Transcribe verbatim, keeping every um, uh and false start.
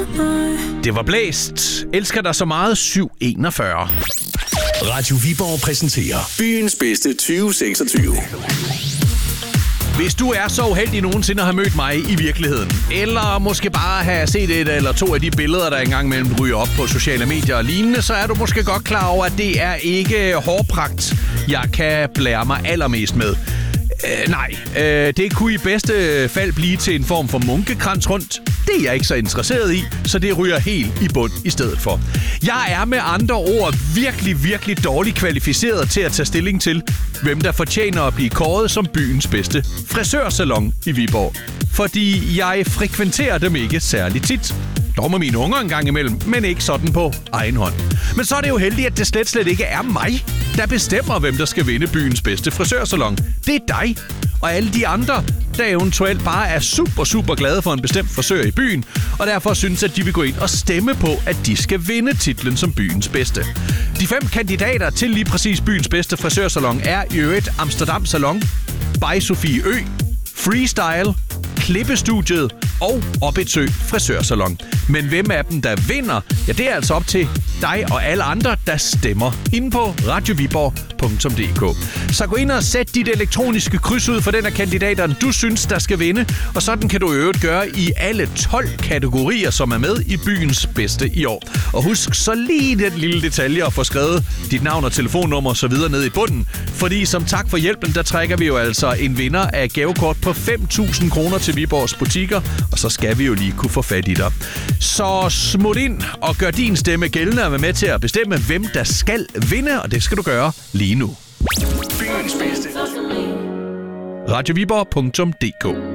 Det var blæst. Elsker dig så meget. syv enogfyrre. Radio Viborg præsenterer byens bedste tyve seksogtyve. Hvis du er så uheldig nogensinde at have mødt mig i virkeligheden, eller måske bare have set et eller to af de billeder, der engang mellem ryger op på sociale medier og lignende, så er du måske godt klar over, at det er ikke hårpragt, jeg kan blære mig allermest med. Øh, nej, øh, det kunne i bedste fald blive til en form for munkekrans rundt. Det er jeg ikke så interesseret i, så det ryger helt i bund i stedet for. Jeg er med andre ord virkelig, virkelig dårligt kvalificeret til at tage stilling til, hvem der fortjener at blive kåret som byens bedste frisørsalon i Viborg. Fordi jeg frekventerer dem ikke særligt tit. Dog med mine unger en gang imellem, men ikke sådan på egen hånd. Men så er det jo heldigt, at det slet slet ikke er mig, der bestemmer, hvem der skal vinde byens bedste frisørsalon. Det er dig og alle de andre, der eventuelt bare er super, super glade for en bestemt frisør i byen, og derfor synes, at de vil gå ind og stemme på, at de skal vinde titlen som byens bedste. De fem kandidater til lige præcis byens bedste frisørsalon er i øvrigt Amsterdam Salon, By Sofie Ø, Freestyle, Klippestudiet og Obetsø Frisørsalon. Men hvem af dem, der vinder, ja, det er altså op til dig og alle andre, der stemmer inde på radio viborg punktum d k. Så gå ind og sæt dit elektroniske kryds ud for den af kandidaterne, du synes, der skal vinde. Og sådan kan du i øvrigt gøre i alle tolv kategorier, som er med i byens bedste i år. Og husk så lige den lille detalje at få skrevet dit navn og telefonnummer og så videre ned i bunden. Fordi som tak for hjælpen, der trækker vi jo altså en vinder af gavekort på fem tusind kroner til Viborgs butikker. Og så skal vi jo lige kunne få fat i dig. Så smut ind og gør din stemme gældende og vær med til at bestemme, hvem der skal vinde. Og det skal du gøre lige nu. Byens bedste. radio viborg punktum d k